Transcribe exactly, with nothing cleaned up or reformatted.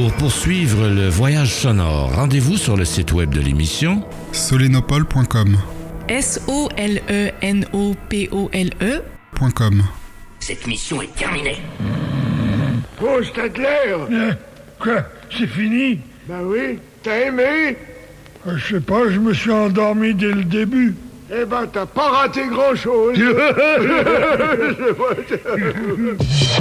Pour poursuivre le voyage sonore, rendez-vous sur le site web de l'émission solenopole point com. S O L E N O P O L E .com. Cette mission est terminée. Oh, Stadler! Euh, quoi? C'est fini? Ben oui, t'as aimé? euh, Je sais pas, je me suis endormi dès le début. Eh ben, t'as pas raté grand-chose.